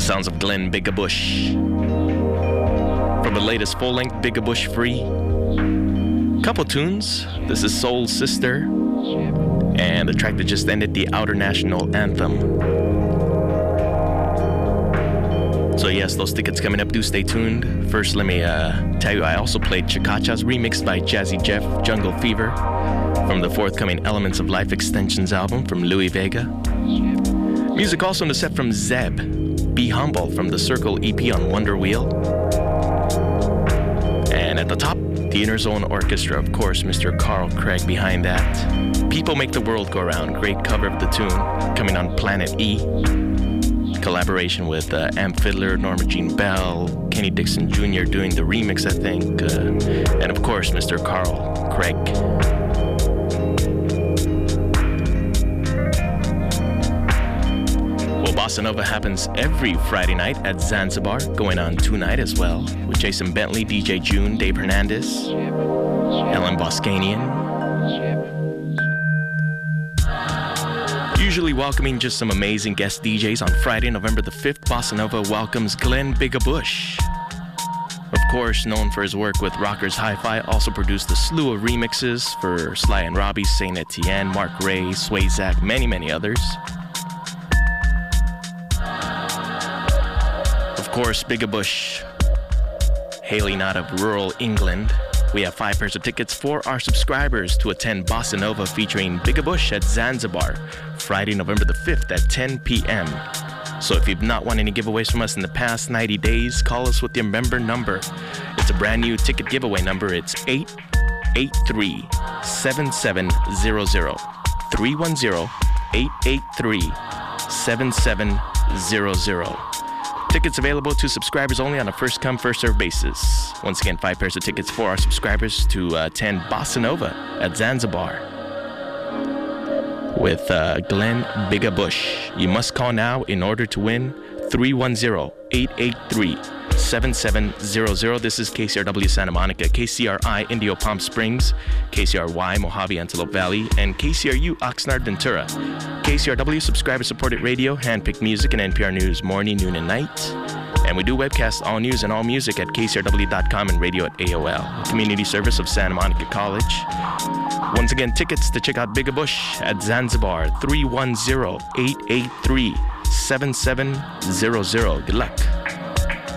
sounds of Glenn Bigabush. From the latest full-length Bigabush Free. Couple tunes. This is Soul Sister. And the track that just ended, the Outer National Anthem. So yes, those tickets coming up, do stay tuned. First, let me tell you, I also played Chakacha's remixed by Jazzy Jeff, Jungle Fever, from the forthcoming Elements of Life Extensions album from Louis Vega. Music also in the set from Zeb, Be Humble from the Circle EP on Wonder Wheel. And at the top, the Inner Zone Orchestra, of course, Mr. Carl Craig behind that. People Make the World Go Round, great cover of the tune, coming on Planet E. Collaboration with Amp Fiddler, Norma Jean Bell, Kenny Dixon Jr. doing the remix, I think, and of course, Mr. Carl Craig. Well, Bossa Nova happens every Friday night at Zanzibar, going on tonight as well, with Jason Bentley, DJ June, Dave Hernandez, Ellen Boscanian. Usually welcoming just some amazing guest DJs. On Friday, November the 5th, Bossa Nova welcomes Glenn Bigabush. Of course, known for his work with Rockers Hi-Fi, also produced a slew of remixes for Sly and Robbie, Saint Etienne, Mark Ray, Sway Zach, many others. Of course, Bigabush, hailing out of rural England. We have 5 pairs of tickets for our subscribers to attend Bossa Nova featuring Bigabush at Zanzibar, Friday, November the 5th at 10 p.m. So if you've not won any giveaways from us in the past 90 days, call us with your member number. It's a brand new ticket giveaway number. It's 883-7700. 310-883-7700. Tickets available to subscribers only on a first-come, first-served basis. Once again, 5 pairs of tickets for our subscribers to attend Bossa Nova at Zanzibar with Glenn Bigabush. You must call now in order to win. 310-883-7700. This is KCRW Santa Monica, KCRI Indio Palm Springs, KCRY Mojave Antelope Valley, and KCRU Oxnard Ventura. KCRW subscriber-supported radio, handpicked music, and NPR News morning, noon, and night. And we do webcast all news and all music at KCRW.com and radio at AOL, community service of Santa Monica College. Once again, tickets to check out Bigabush at Zanzibar, 310-883-7700. Good luck.